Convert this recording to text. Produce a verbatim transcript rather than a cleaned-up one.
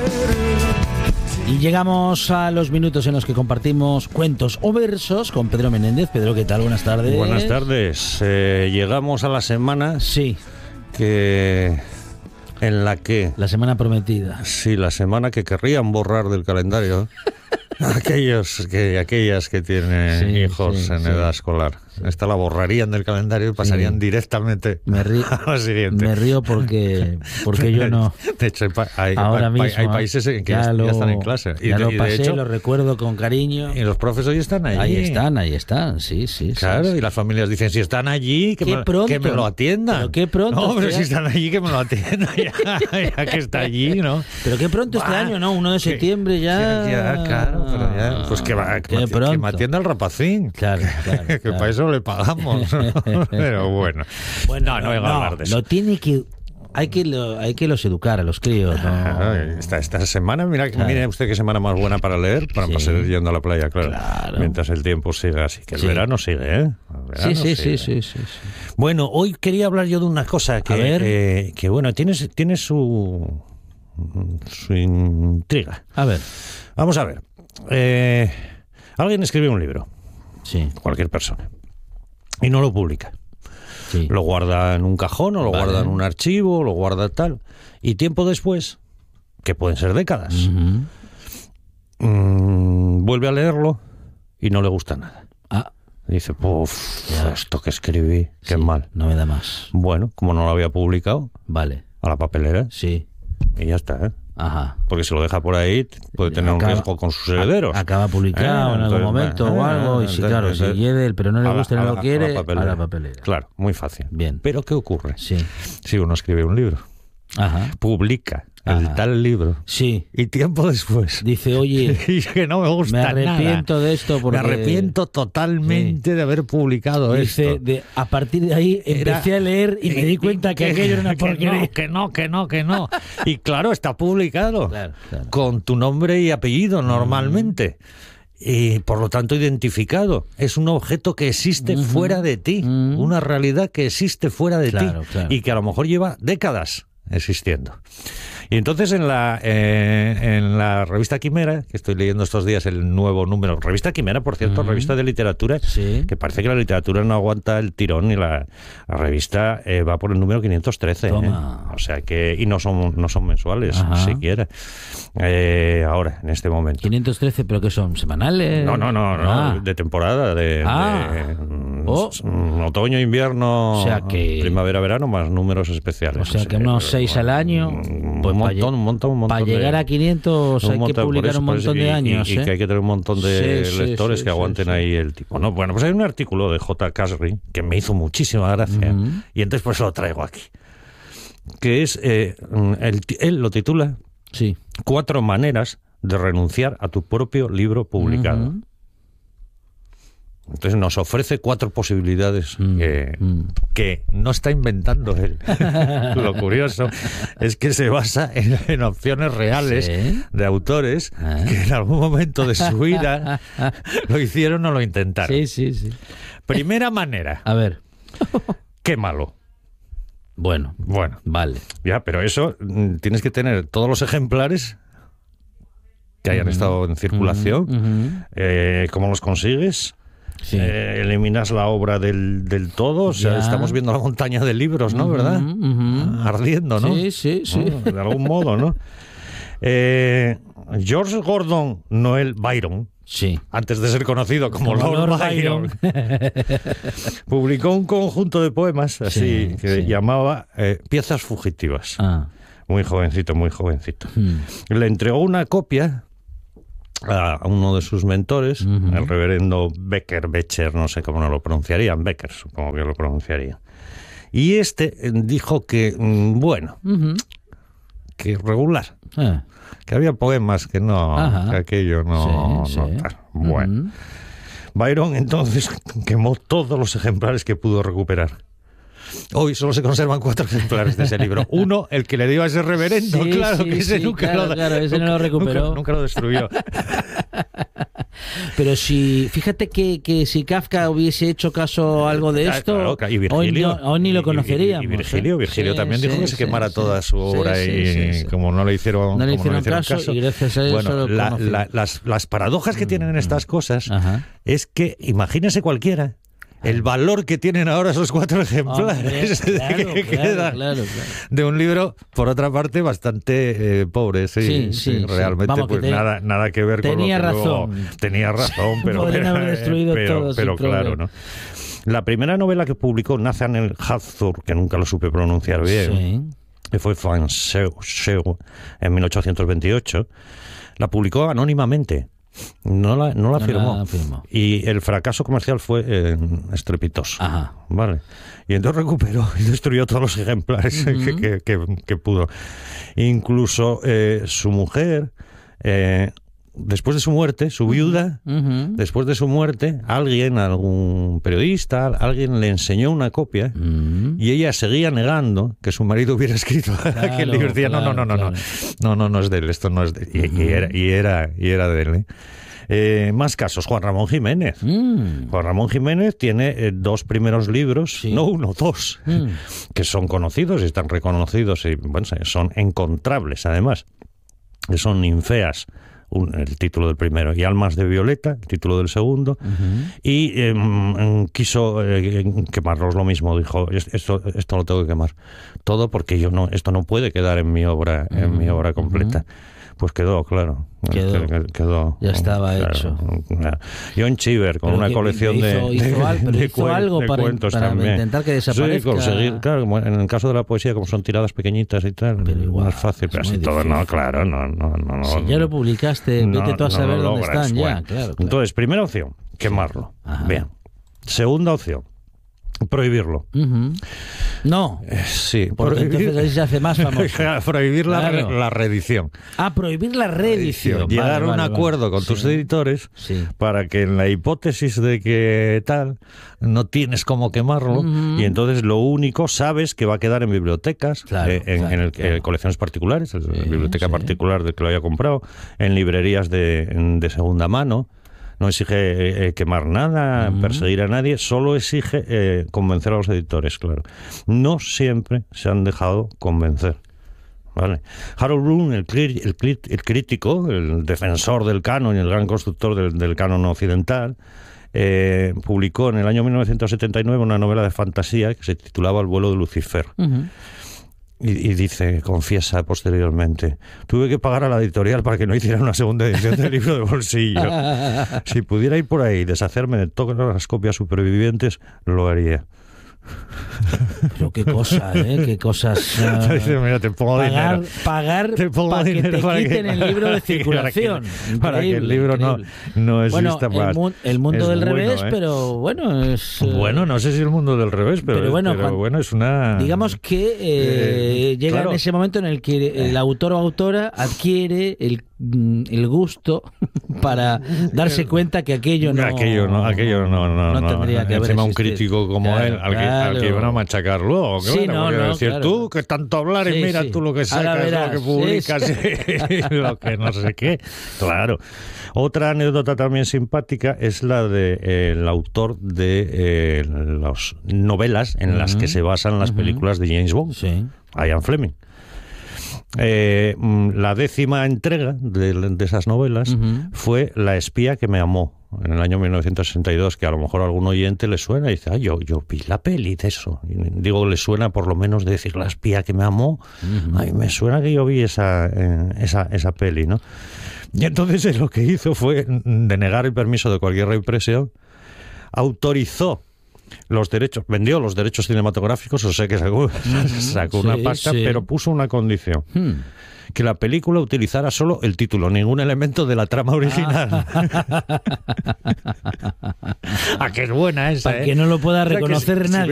Y llegamos a los minutos en los que compartimos cuentos o versos con Pedro Menéndez. Pedro, ¿qué tal? Buenas tardes. Buenas tardes. Eh, llegamos a la semana sí. que en la que... La semana prometida. Sí, la semana que querrían borrar del calendario aquellos que aquellas que tienen sí, hijos sí, en sí. edad escolar. Esta la borrarían del calendario y pasarían sí. directamente me río, a la siguiente. Me río porque porque yo no. De hecho, hay, hay, Ahora hay, mismo, hay países en que ya, ya, lo, ya están en clase. Y, ya de, lo y de pasé, hecho, lo recuerdo con cariño. Y los profes hoy están allí. Ahí están, ahí están, sí, sí. Claro, sí, sí. Y las familias dicen, si están allí, que, me, pronto, que me lo atiendan. Pero qué pronto. No, pero este si están allí, que me lo atiendan, ya, ya que está allí, ¿no? Pero qué pronto este bah, año, ¿no? uno de septiembre ya... Que, ya, claro, pero ya... Pues que, va, que, me, que me atienda el rapacín. Claro, claro. que claro. para eso le pagamos. Pero bueno. Bueno, no, no vengo no, a hablar de eso. Lo tiene que... Hay que, lo, hay que los educar a los críos, ¿no? Esta, esta semana, mira, claro. mire usted qué semana más buena para leer, para sí. pasar yendo a la playa, claro. claro. Mientras el tiempo siga así, que el sí. verano sigue, ¿eh? El verano sí, sí, sigue. sí, sí, sí, sí. Bueno, hoy quería hablar yo de una cosa que, eh, que bueno, tiene, tiene su, su intriga. A ver. Vamos a ver. Eh, alguien escribe un libro. Sí. Cualquier persona. Y no lo publica. Sí. Lo guarda en un cajón o lo vale. guarda en un archivo, lo guarda tal. Y tiempo después, que pueden ser décadas, uh-huh. mmm, vuelve a leerlo y no le gusta nada. Ah. Dice, puf, esto que escribí, qué sí, mal. No me da más. Bueno, como no lo había publicado, vale. a la papelera. Sí. Y ya está, ¿eh? Ajá. Porque si lo deja por ahí puede tener acaba, un riesgo con sus herederos. Acaba publicado eh, en algún momento eh, o algo. Y si, entonces, claro, si lleve él, pero no le gusta y no lo quiere, a la, papelera. a la papelera. Claro, muy fácil. Bien. Pero ¿qué ocurre? Sí. Si uno escribe un libro, Ajá. publica el Ajá. tal libro, sí. y tiempo después dice, oye, y que no me gusta me arrepiento nada. de esto porque... Me arrepiento totalmente sí. de haber publicado dice, esto. De, a partir de ahí empecé era, a leer y me di cuenta que, que aquello era una porquería. Que no, que no, que no, que no. Y claro, está publicado claro, claro. con tu nombre y apellido normalmente. Mm. Y por lo tanto identificado. Es un objeto que existe mm-hmm. fuera de ti. Mm. Una realidad que existe fuera de claro, ti. Claro. Y que a lo mejor lleva décadas existiendo. Y entonces en la eh, en la revista Quimera, que estoy leyendo estos días el nuevo número, revista Quimera, por cierto, uh-huh. revista de literatura, sí. que parece que la literatura no aguanta el tirón y la, la revista eh, va por el número quinientos trece. Toma. ¿eh? O sea que, y no son, no son mensuales, Ajá. siquiera. Eh, ahora, en este momento. quinientos trece, ¿pero qué son? ¿Semanales? No, no, no, no ah. de temporada, de, ah. de oh. otoño, invierno, o sea que... primavera, verano, más números especiales. O sea que unos pero, seis bueno, al año... Pues un montón, un montón, un montón. Para llegar de, a quinientos hay montón, que publicar eso, un montón y, de años. Y, y ¿eh? que hay que tener un montón de sí, lectores sí, que sí, aguanten sí. ahí el tipo. No, bueno, pues hay un artículo de J. Casri que me hizo muchísima gracia uh-huh. y entonces pues lo traigo aquí. Que es, eh, el, él lo titula sí. Cuatro maneras de renunciar a tu propio libro publicado. Uh-huh. Entonces nos ofrece cuatro posibilidades mm, que, mm. que no está inventando él. Lo curioso es que se basa en, en opciones reales ¿sí? de autores ¿Ah? que en algún momento de su vida lo hicieron o lo intentaron. Sí, sí, sí. Primera manera. A ver. Qué malo. Bueno. Bueno. Vale. Ya, pero eso tienes que tener todos los ejemplares que hayan uh-huh. estado en circulación. Uh-huh. Eh, ¿Cómo los consigues? Sí. Eh, eliminas la obra del, del todo, o sea, ya. Estamos viendo la montaña de libros, ¿no? Uh-huh, ¿verdad? Uh-huh. Ardiendo, ¿no? Sí, sí, sí. ¿no? De algún modo, ¿no? Eh, George Gordon Noel Byron, sí. antes de ser conocido como, como Lord, Lord Byron, Byron. publicó un conjunto de poemas así, sí, que sí. llamaba eh, Piezas Fugitivas. Ah. Muy jovencito, muy jovencito. Hmm. Le entregó una copia a uno de sus mentores, uh-huh. el reverendo Becker, Becher, no sé cómo no lo pronunciarían, Becker supongo que lo pronunciaría. Y este dijo que, bueno, uh-huh. que regular, uh-huh. que había poemas que no, uh-huh. que aquello no... Sí, no sí. Tal. Bueno, uh-huh. Byron entonces quemó todos los ejemplares que pudo recuperar. Hoy solo se conservan cuatro ejemplares de ese libro. Uno, el que le dio a ese reverendo, sí, claro, sí, que ese sí, nunca, claro, lo, claro, ese nunca, no lo recuperó. Nunca, nunca lo destruyó. pero si, fíjate que, que si Kafka hubiese hecho caso a algo de esto, claro, claro. Y hoy, Virgilio, no, hoy ni lo conoceríamos. Y, y, y Virgilio, ¿eh? Virgilio sí, también dijo sí, que se sí, quemara sí, toda su obra sí, y sí, sí, sí. como no le hicieron, no le hicieron, no le hicieron caso, caso, y gracias a eso bueno, lo la, conocí. la, las, las paradojas que tienen estas cosas Ajá. es que imagínese cualquiera el valor que tienen ahora esos cuatro ejemplares Hombre, claro, que claro, quedan claro, claro. de un libro, por otra parte, bastante eh, pobre. Sí, Sí, sí, sí, sí. realmente, Vamos, pues que te- nada, nada que ver con lo que tenía luego- razón. tenía razón, pero, Podrían pero, haber destruido pero, todo sin pero claro, problema. ¿no? La primera novela que publicó Nathaniel Hawthorne, que nunca lo supe pronunciar bien, Sí. que fue Fan Sheu en mil ochocientos veintiocho, la publicó anónimamente. No la, no la No firmó. la firmó. Y el fracaso comercial fue eh, estrepitoso. Ajá. Vale. Y entonces recuperó y destruyó todos los ejemplares Uh-huh. que, que, que, que pudo. Incluso eh, su mujer, eh, después de su muerte, su viuda, Uh-huh. después de su muerte, alguien, algún periodista, alguien le enseñó una copia. Uh-huh. Y ella seguía negando que su marido hubiera escrito Claro, aquel libro. Decía, no, no, no, no, claro, no, no, no, no es de él, esto no es de él. Y, y era, y, era, y era de él. ¿eh? Eh, más casos, Juan Ramón Jiménez. Mm. Juan Ramón Jiménez tiene eh, dos primeros libros, Sí. no uno, dos, Mm. que son conocidos y están reconocidos y bueno, son encontrables además. Que son Ninfeas, un- el título del primero, y Almas de Violeta, el título del segundo. Ujú. Y eh, mm, quiso eh, quemarlos, lo mismo, dijo, "Es- esto, esto lo tengo que quemar. Todo porque yo no, esto no puede quedar en mi obra, en mi obra completa. Pues quedó, claro. Quedó. Quedó, Ya estaba claro, hecho. claro. John Cheever, con Pero una que colección hizo- de, hizo de- al- pero de hizo cuen- algo de para- cuentos para también. intentar que desaparezca. Sí, conseguir, claro, como en el caso de la poesía, como son tiradas pequeñitas y tal, Pero igual, no es fácil, es pero muy así todo, difícil. no, claro, no, no, no. no Si ya lo publicaste, no, vete tú a no saber lo dónde logras. están ya. Bueno, Claro, claro. Entonces, primera opción, quemarlo. Ajá. Bien. Segunda opción, prohibirlo. Ujú. No, Eh, sí, porque entonces ahí se hace más famoso. prohibir la, Claro. la reedición. Ah, prohibir la reedición. Llegar Vale, a un vale, acuerdo vale. con tus Sí. editores Sí. para que en la hipótesis de que tal, no tienes cómo quemarlo, Ujú. y entonces lo único sabes que va a quedar en bibliotecas, Claro, eh, en, claro, en el- claro. eh, colecciones particulares, en la Sí, biblioteca sí. particular del que lo haya comprado, en librerías de, de segunda mano. No exige eh, eh, quemar nada, Ujú. perseguir a nadie, solo exige eh, convencer a los editores, claro. No siempre se han dejado convencer. ¿Vale? Harold Bloom, el, cri- el, cri- el crítico, el defensor del canon y el gran constructor del, del canon occidental, eh, publicó en el año mil novecientos setenta y nueve una novela de fantasía que se titulaba El vuelo de Lucifer. Ujú. Y, y dice, confiesa posteriormente, tuve que pagar a la editorial para que no hiciera una segunda edición del libro de bolsillo. Si pudiera ir por ahí y deshacerme de todas las copias supervivientes, lo haría. Pero qué cosa, ¿eh? Qué cosas. ah, Dice, mira, te pongo pagar dinero. pagar Te pongo para que te dinero para que- quiten el libro de para que- circulación. para que el Increíble, libro no, increíble. no Bueno, exista el, más. mu- el mundo Es del bueno, revés, ¿eh? pero bueno, es. eh, Bueno, no sé si el mundo del revés, pero, Pero bueno, pero Juan, bueno, es una... Digamos que eh, Eh, llega claro. en ese momento en el que el autor o autora adquiere el, mm, el gusto para darse cuenta que aquello no. Aquello no, aquello no, no, no tendría que haber Encima un existido. crítico como Claro, él, al que, al que claro. iban a machacar luego, Sí, claro, no, porque no, decir claro. tú que tanto hablar y Sí, mira sí. tú lo que Ahora sacas, verás, lo que sí, publicas y lo que no sé qué. Claro. Otra anécdota también simpática es la de eh, el autor de eh, las novelas en las Ujú, que se basan las ujú. películas de James Bond, Sí. Ian Fleming. Eh, mm, la décima entrega de, de esas novelas Ujú. fue La espía que me amó, en el año mil novecientos sesenta y dos, que a lo mejor a algún oyente le suena y dice, ah, yo, yo vi la peli de eso. Y digo, le suena por lo menos de decir La espía que me amó. Ujú. Ay, me suena que yo vi esa, eh, esa, esa peli, ¿no? Y entonces él lo que hizo fue denegar el permiso de cualquier reimpresión, autorizó los derechos, vendió los derechos cinematográficos, o sea que sacó, sacó una Sí, pasta, sí. pero puso una condición. Hmm. Que la película utilizara solo el título, ningún elemento de la trama original. ¿A qué es buena esa, Para eh? que no lo pueda O sea, que reconocer si- si nadie.